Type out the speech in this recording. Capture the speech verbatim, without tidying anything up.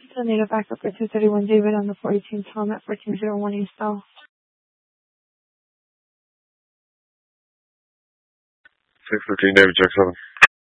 Still need a backup for two thirty-one David on the forty-two Tom at fourteen oh one East South. six fifteen David, check seven.